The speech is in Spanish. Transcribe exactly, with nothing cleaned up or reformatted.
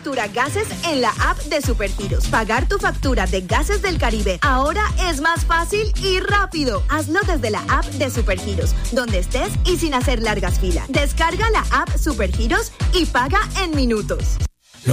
factura gases en la app de Supergiros. Pagar tu factura de Gases del Caribe ahora es más fácil y rápido. Hazlo desde la app de Supergiros, donde estés y sin hacer largas filas. Descarga la app Supergiros y paga en minutos.